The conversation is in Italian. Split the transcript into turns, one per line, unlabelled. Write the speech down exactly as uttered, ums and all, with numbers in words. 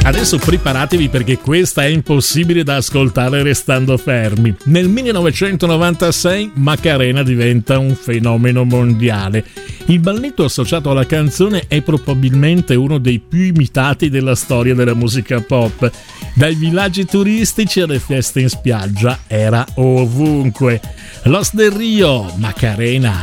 Adesso preparatevi perché questa è impossibile da ascoltare restando fermi. Nel millenovecentonovantasei Macarena diventa un fenomeno mondiale. Il balletto associato alla canzone è probabilmente uno dei più imitati della storia della musica pop. Dai villaggi turistici alle feste in spiaggia era ovunque. Los del Rio, Macarena.